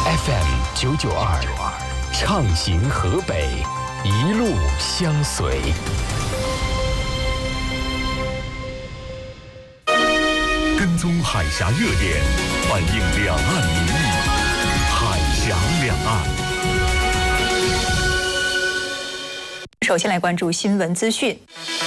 FM 992，畅行河北，一路相随。跟踪海峡热点，反映两岸民意，海峡两岸。 首先来关注新闻资讯。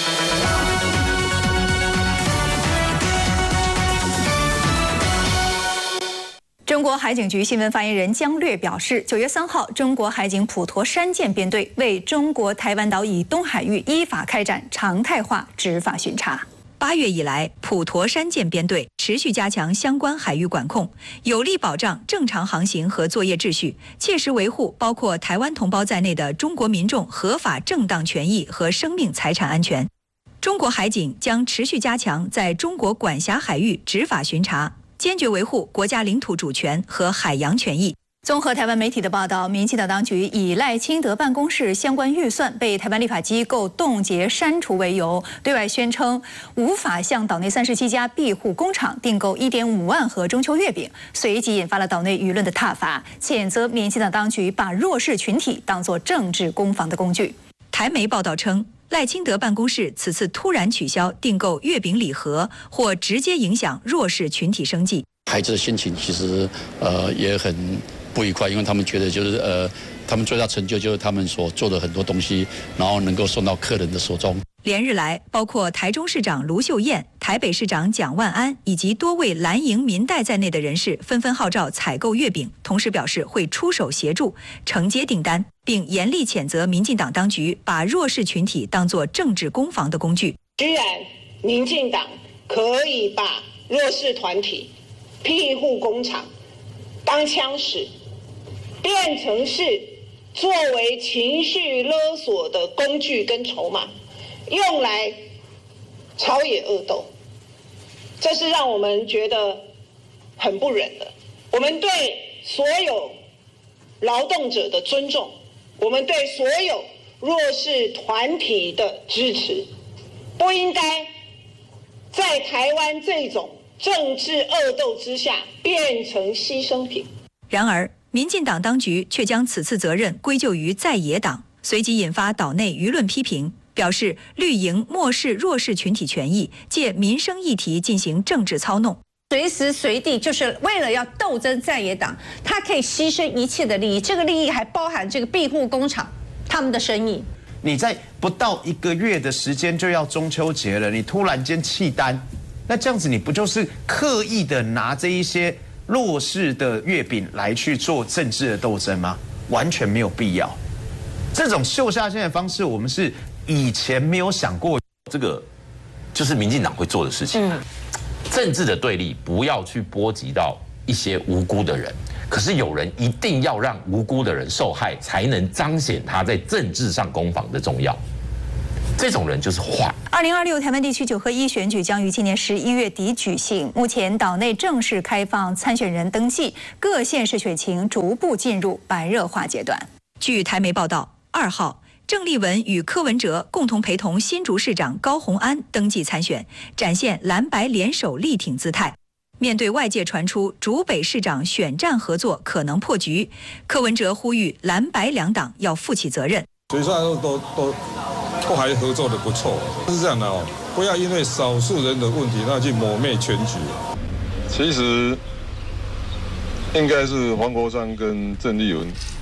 中国海警局新闻发言人姜略表示，9月3号，中国海警普陀山舰编队为中国台湾岛以东海域依法开展常态化执法巡查。8月以来，普陀山舰编队持续加强相关海域管控，有力保障正常航行和作业秩序，切实维护包括台湾同胞在内的中国民众合法正当权益和生命财产安全。中国海警将持续加强在中国管辖海域执法巡查，坚决维护国家领土主权和海洋权益。综合台湾媒体的报道，民进党当局以赖清德办公室相关预算被台湾立法机构冻结删除为由，对外宣称无法向岛内37家庇护工厂订购1.5万盒中秋月饼，随即引发了岛内舆论的挞伐，谴责民进党当局把弱势群体当作政治攻防的工具。台媒报道称，赖清德办公室此次突然取消订购月饼礼盒，或直接影响弱势群体生计。 孩子的心情其实也很不愉快，因为他们觉得就是他们最大成就就是他们所做的很多东西，然后能够送到客人的手中。 连日来，包括台中市长卢秀燕、台北市长蒋万安以及多位蓝营民代在内的人士纷纷号召采购月饼，同时表示会出手协助承接订单，并严厉谴责民进党当局把弱势群体当作政治攻防的工具。 居然民进党可以把弱势团体、庇护工厂当枪使，变成是作为情绪勒索的工具跟筹码，用来朝野恶斗，这是让我们觉得很不忍的。我们对所有劳动者的尊重，我们对所有弱势团体的支持，不应该在台湾这种政治恶斗之下变成牺牲品。 然而，民进党当局却将此次责任归咎于在野党，随即引发岛内舆论批评，表示绿营漠视弱势群体权益，借民生议题进行政治操弄。 随时随地就是为了要斗争在野党，他可以牺牲一切的利益，这个利益还包含这个庇护工厂他们的生意。 你在不到1个月的时间就要中秋节了，你突然间弃单，那这样子你不就是刻意的拿这一些弱势的月饼来去做政治的斗争吗？完全没有必要。这种秀下限的方式，我们是以前没有想过。 这个就是民进党会做的事情。政治的对立不要去波及到一些无辜的人，可是有人一定要让无辜的人受害，才能彰显他在政治上攻防的重要。这种人就是坏。 2026台湾地区9合1选举将于今年11月底举行，目前岛内正式开放参选人登记，各县市选情逐步进入白热化阶段。据台媒报道，2号，郑丽文与柯文哲共同陪同新竹市长高虹安登记参选，展现蓝白联手力挺姿态。面对外界传出竹北市长选战合作可能破局，柯文哲呼吁蓝白两党要负起责任。 所以说都还合作的不错，是这样的哦，不要因为少数人的问题，那去抹灭全局。其实应该是黄国昌跟郑丽文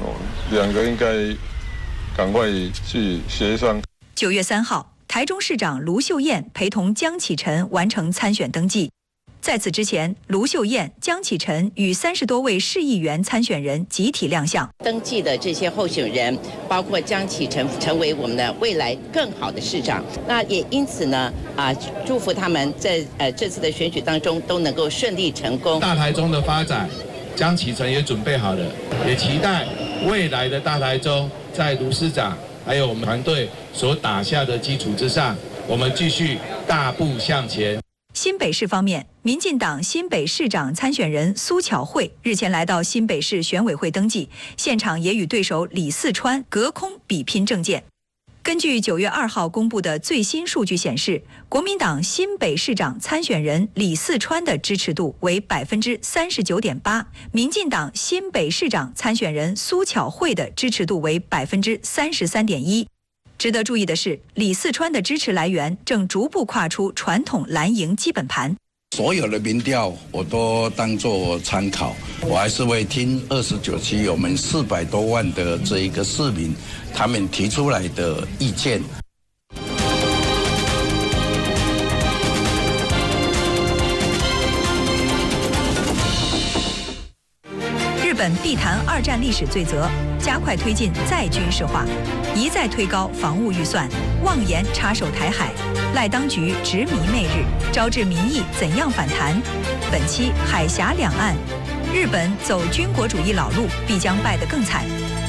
2个应该赶快去协商。 9月3号，台中市长卢秀燕陪同江启臣完成参选登记。在此之前，卢秀燕、江启臣与30多位市议员参选人集体亮相。 登记的这些候选人，包括江启臣成为我们的未来更好的市长。那也因此呢，祝福他们在这次的选举当中都能够顺利成功。 大台中的发展，江启臣也准备好了，也期待未来的大台中，在卢市长还有我们团队所打下的基础之上，我们继续大步向前。 新北市方面，民进党新北市长参选人苏巧慧日前来到新北市选委会登记，现场也与对手李四川隔空比拼政见。 根据9月2号公布的最新数据显示，国民党新北市长参选人李四川的支持度为39.8%，民进党新北市长参选人苏巧慧的支持度为33.1%。值得注意的是，李四川的支持来源正逐步跨出传统蓝营基本盘。 所有的民调我都当作参考，我还是会听29区我们400多万的这一个市民他们提出来的意见。 日本必谈2战历史罪责，加快推进再军事化，一再推高防务预算，妄言插手台海，赖当局执迷媚日，招致民意怎样反弹？本期海峡两岸，日本走军国主义老路，必将败得更惨。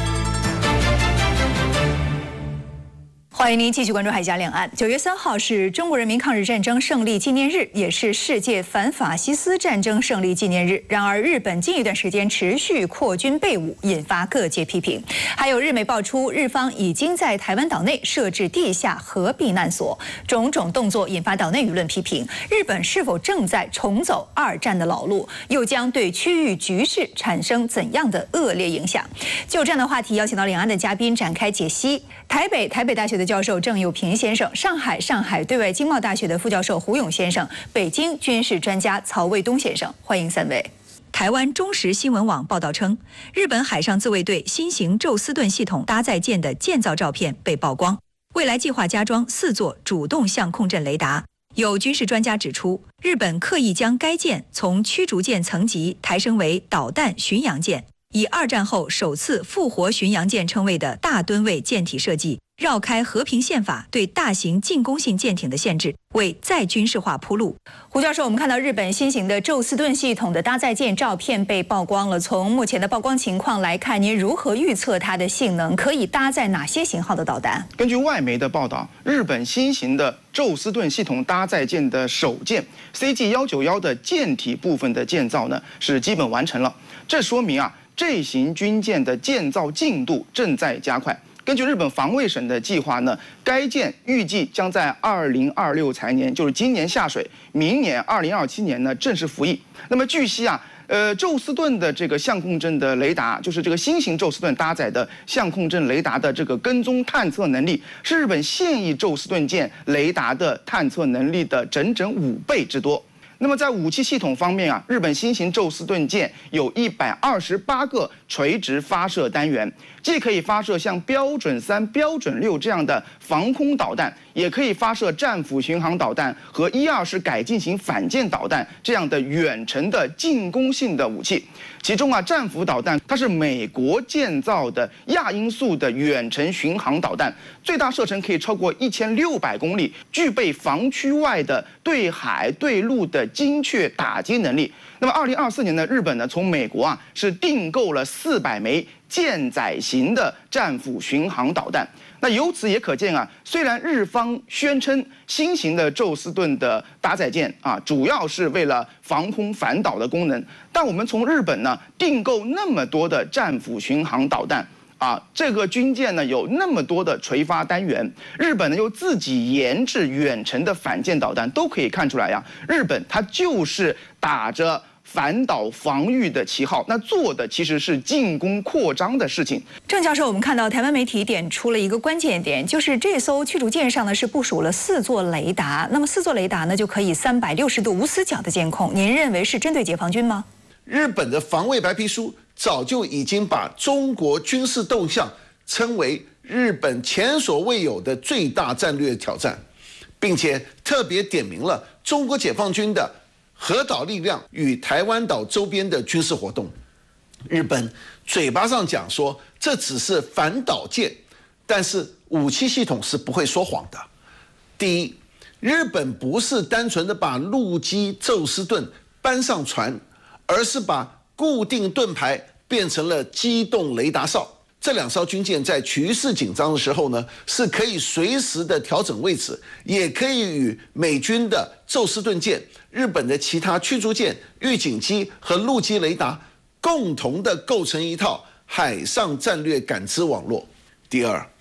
欢迎您继续关注海峡两岸。9月3号是中国人民抗日战争胜利纪念日，也是世界反法西斯战争胜利纪念日。然而，日本近一段时间持续扩军备武，引发各界批评。还有日媒爆出，日方已经在台湾岛内设置地下核避难所，种种动作引发岛内舆论批评。日本是否正在重走2战的老路，又将对区域局势产生怎样的恶劣影响？就这样的话题，邀请到两岸的嘉宾展开解析。台北大学的教授郑有平先生，上海对外经贸大学的副教授胡勇先生，北京军事专家曹卫东先生，欢迎3位。台湾中时新闻网报道称，日本海上自卫队新型宙斯盾系统搭载舰的建造照片被曝光，未来计划加装4座主动相控阵雷达。有军事专家指出，日本刻意将该舰从驱逐舰层级抬升为导弹巡洋舰，以2战后首次复活巡洋舰称谓的大吨位舰体设计，绕开和平宪法对大型进攻性舰艇的限制，为再军事化铺路。胡教授，我们看到日本新型的宙斯盾系统的搭载舰照片被曝光了，从目前的曝光情况来看，您如何预测它的性能？可以搭载哪些型号的导弹？ 根据外媒的报道，日本新型的宙斯盾系统搭载舰的首舰 CG-191的舰体部分的建造呢是基本完成了，这说明这型军舰的建造进度正在加快。根据日本防卫省的计划呢，该舰预计将在2026财年，就是今年下水，明年2027年呢正式服役。那么据悉宙斯盾的这个相控阵的雷达，就是这个新型宙斯盾搭载的相控阵雷达的这个跟踪探测能力，是日本现役宙斯盾舰雷达的探测能力的整整5倍之多。那么在武器系统方面日本新型宙斯盾舰有128个垂直发射单元，既可以发射像标准3、标准6这样的防空导弹，也可以发射战斧巡航导弹和1、2式改进型反舰导弹这样的远程的进攻性的武器。其中战斧导弹它是美国建造的亚音速的远程巡航导弹，最大射程可以超过1600公里，具备防区外的对海对陆的精确打击能力。那么2024年呢，日本呢从美国是订购了400枚舰载型的战斧巡航导弹。那由此也可见虽然日方宣称新型的宙斯盾的搭载舰主要是为了防空反导的功能，但我们从日本呢订购那么多的战斧巡航导弹这个军舰呢有那么多的垂发单元，日本呢又自己研制远程的反舰导弹，都可以看出来日本它就是打着反导防御的旗号，那做的其实是进攻扩张的事情。 郑教授，我们看到台湾媒体点出了一个关键点，就是这艘驱逐舰上呢是部署了4座雷达，那么4座雷达呢就可以360度无死角的监控，您认为是针对解放军吗？ 日本的防卫白皮书早就已经把中国军事动向称为日本前所未有的最大战略挑战，并且特别点明了中国解放军的核岛力量与台湾岛周边的军事活动。日本嘴巴上讲说这只是反导舰，但是武器系统是不会说谎的。第一，日本不是单纯的把陆基宙斯盾搬上船，而是把固定盾牌变成了机动雷达哨。这2艘军舰在局势紧张的时候呢，是可以随时的调整位置，也可以与美军的宙斯盾舰、日本的其他驱逐舰、预警机和陆基雷达共同的构成一套海上战略感知网络。第二，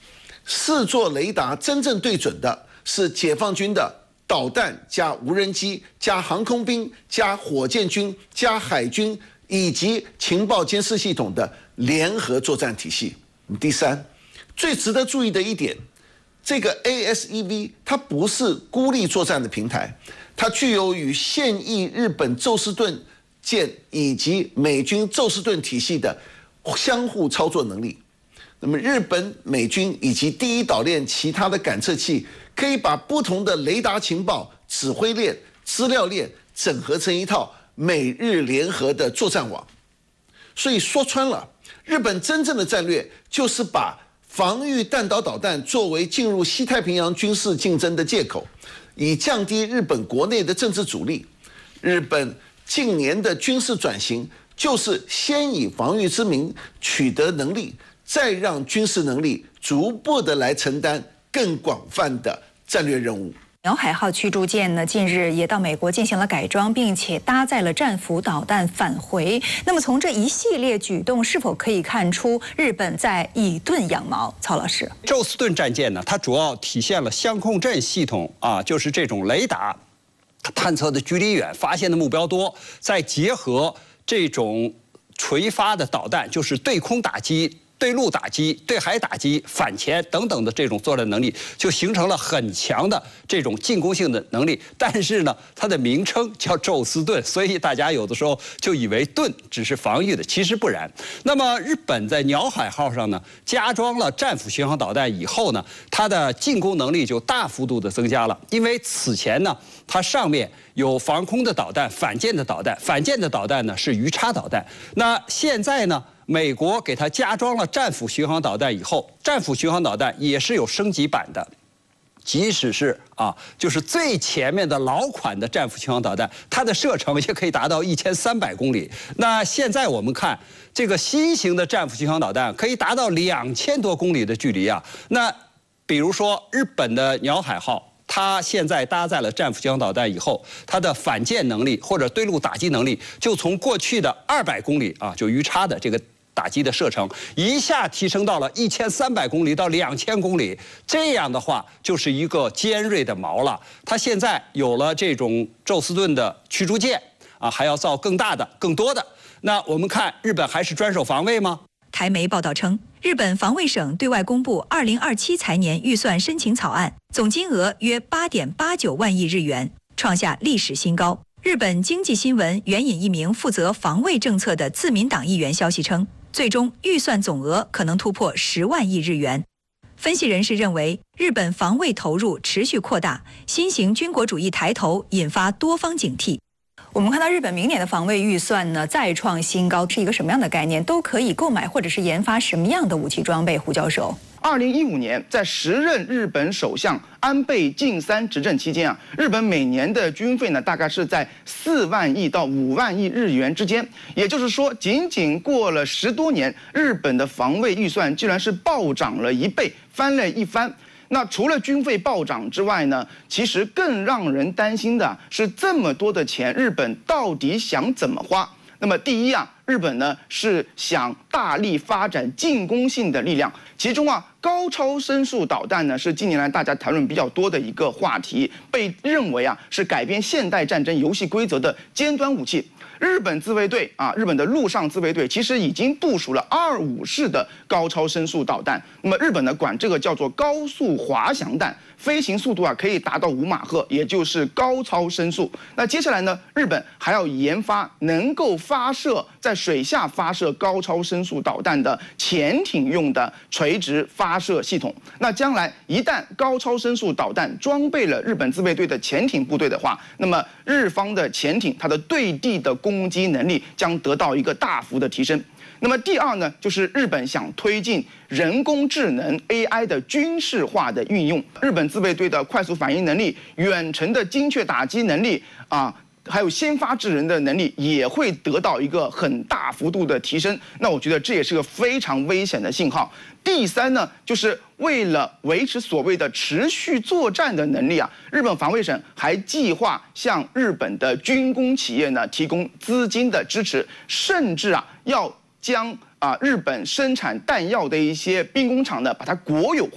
4座雷达真正对准的是解放军的导弹加无人机加航空兵加火箭军加海军以及情报监视系统的联合作战体系。第三，最值得注意的一点，这个 ASEV 它不是孤立作战的平台，它具有与现役日本宙斯盾舰以及美军宙斯盾体系的相互操作能力。那么日本、美军以及第一岛链其他的感测器可以把不同的雷达情报、指挥链、资料链整合成一套美日联合的作战网。所以说穿了，日本真正的战略就是把防御弹道导弹作为进入西太平洋军事竞争的借口，以降低日本国内的政治阻力。日本近年的军事转型就是先以防御之名取得能力，再让军事能力逐步的来承担更广泛的战略任务。 鸟海号驱逐舰呢，近日也到美国进行了改装，并且搭载了战斧导弹返回。那么从这一系列举动，是否可以看出日本在以盾养矛？曹老师， 宙斯盾战舰呢，它主要体现了相控阵系统啊，就是这种雷达探测的距离远，发现的目标多，再结合这种垂发的导弹，就是对空打击、对陆打击、对海打击、反潜等等的这种作战能力，就形成了很强的这种进攻性的能力。但是呢，它的名称叫宙斯盾，所以大家有的时候就以为盾只是防御的，其实不然。那么日本在鸟海号上呢，加装了战斧巡航导弹以后呢，它的进攻能力就大幅度的增加了。因为此前呢，它上面有防空的导弹、反舰的导弹，反舰的导弹呢是鱼叉导弹。那现在呢，美国给它加装了战斧巡航导弹以后，战斧巡航导弹也是有升级版的。即使是就是最前面的老款的战斧巡航导弹，它的射程也可以达到1300公里。那现在我们看这个新型的战斧巡航导弹，可以达到2000多公里的距离啊。那比如说日本的鸟海号，它现在搭载了战斧巡航导弹以后，它的反舰能力或者对陆打击能力，就从过去的200公里就鱼叉的这个打击的射程，一下提升到了1300公里到2000公里。这样的话，就是一个尖锐的矛了。它现在有了这种宙斯盾的驱逐舰还要造更大的、更多的。那我们看日本还是专守防卫吗？ 台媒报道称，日本防卫省对外公布2027财年预算申请草案，总金额约8.89万亿日元，创下历史新高。日本经济新闻援引一名负责防卫政策的自民党议员消息称，最终预算总额可能突破10万亿日元。分析人士认为，日本防卫投入持续扩大，新型军国主义抬头，引发多方警惕。我们看到日本明年的防卫预算呢再创新高，是一个什么样的概念？都可以购买或者是研发什么样的武器装备？胡教授 ，2015年在时任日本首相安倍晋三执政期间日本每年的军费呢大概是在4万亿到5万亿日元之间。也就是说，仅仅过了10多年，日本的防卫预算居然是暴涨了1倍，翻了一番。那除了军费暴涨之外呢，其实更让人担心的是，这么多的钱，日本到底想怎么花？那么第一日本呢是想大力发展进攻性的力量，其中高超声速导弹呢是近年来大家谈论比较多的一个话题，被认为是改变现代战争游戏规则的尖端武器。日本自卫队日本的陆上自卫队其实已经部署了25式的高超声速导弹。那么日本呢管这个叫做高速滑翔弹，飞行速度可以达到5马赫，也就是高超声速。那接下来呢，日本还要研发能够发射在水下发射高超声速导弹的潜艇用的垂直发射系统。那将来一旦高超声速导弹装备了日本自卫队的潜艇部队的话，那么日方的潜艇它的对地的攻击能力将得到一个大幅的提升。那么第二呢，就是日本想推进人工智能 AI 的军事化的运用，日本自卫队的快速反应能力、远程的精确打击能力还有先发制人的能力也会得到一个很大幅度的提升。那我觉得这也是个非常危险的信号。第三呢，就是为了维持所谓的持续作战的能力日本防卫省还计划向日本的军工企业呢提供资金的支持，甚至要将日本生产弹药的一些兵工厂呢把它国有化，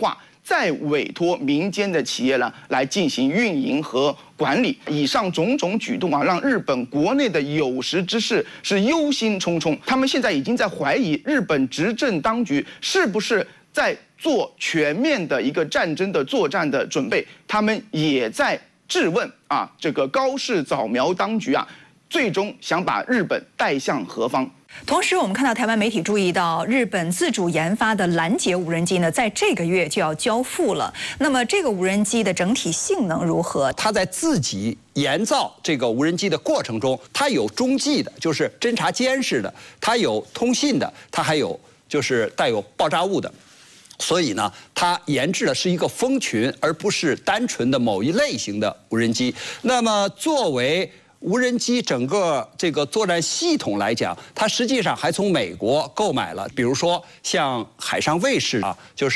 再委托民间的企业呢来进行运营和管理。以上种种举动啊，让日本国内的有识之士是忧心忡忡。他们现在已经在怀疑日本执政当局是不是在做全面的一个战争的作战的准备。他们也在质问啊，这个高市早苗当局啊，最终想把日本带向何方？ 同时，我们看到台湾媒体注意到，日本自主研发的拦截无人机呢，在这个月就要交付了。那么，这个无人机的整体性能如何？ 它在自己研造这个无人机的过程中，它有中继的，就是侦察监视的；它有通信的，它还有就是带有爆炸物的。所以呢，它研制的是一个蜂群，而不是单纯的某一类型的无人机。那么，作为无人机整个这个作战系统来讲，它实际上还从美国购买了，比如说像海上卫士啊，就是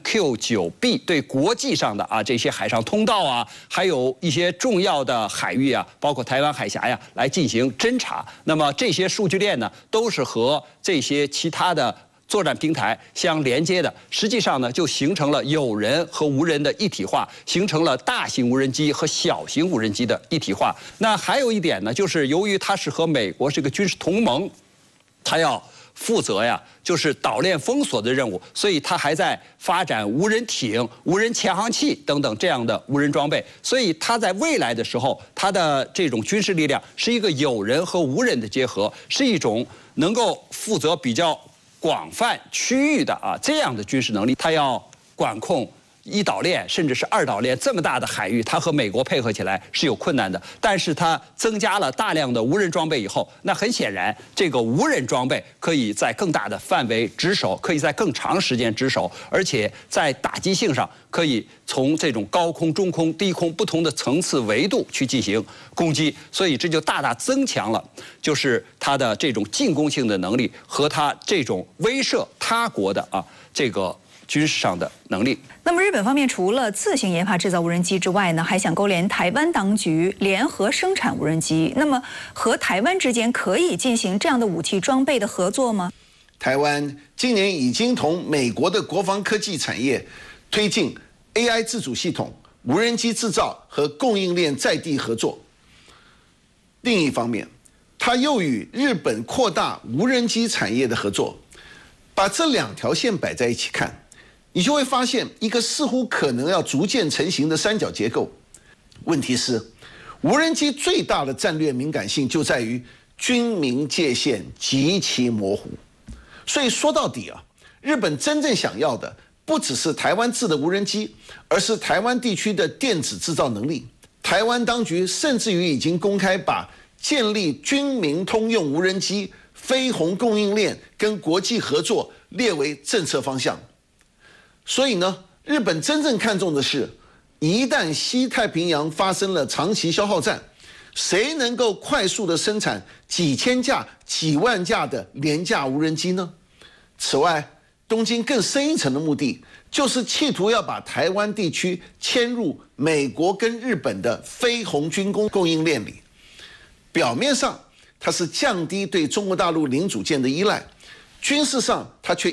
MQ-9B 对国际上的啊这些海上通道啊，还有一些重要的海域啊，包括台湾海峡呀，来进行侦察。那么这些数据链呢，都是和这些其他的作战平台相连接的，实际上呢，就形成了有人和无人的一体化，形成了大型无人机和小型无人机的一体化。那还有一点呢，就是由于它是和美国这个军事同盟，它要负责呀，就是岛链封锁的任务，所以它还在发展无人艇、无人潜航器等等这样的无人装备。所以它在未来的时候，它的这种军事力量是一个有人和无人的结合，是一种能够负责比较广泛区域的啊这样的军事能力。它要管控一岛链甚至是二岛链这么大的海域，它和美国配合起来是有困难的。但是它增加了大量的无人装备以后，那很显然这个无人装备可以在更大的范围值守，可以在更长时间值守，而且在打击性上可以从这种高空、中空、低空不同的层次维度去进行攻击。所以这就大大增强了就是它的这种进攻性的能力和它这种威慑他国的啊这个军事上的能力。 那么日本方面除了自行研发制造无人机之外呢，还想勾连台湾当局联合生产无人机。那么和台湾之间可以进行这样的武器装备的合作吗？ 台湾今年已经同美国的国防科技产业推进 AI 自主系统、无人机制造和供应链在地合作。另一方面，它又与日本扩大无人机产业的合作。把这两条线摆在一起看，你就会发现一个似乎可能要逐渐成型的三角结构。问题是，无人机最大的战略敏感性就在于军民界限极其模糊。所以说到底啊，日本真正想要的不只是台湾制的无人机，而是台湾地区的电子制造能力。台湾当局甚至于已经公开把建立军民通用无人机飞鸿供应链跟国际合作列为政策方向。所以呢，日本真正看重的是，一旦西太平洋发生了长期消耗战，谁能够快速的生产几千架、几万架的廉价无人机呢？此外，东京更深一层的目的，就是企图要把台湾地区迁入美国跟日本的飞鸿军工供应链里。表面上它是降低对中国大陆零组件的依赖，军事上它却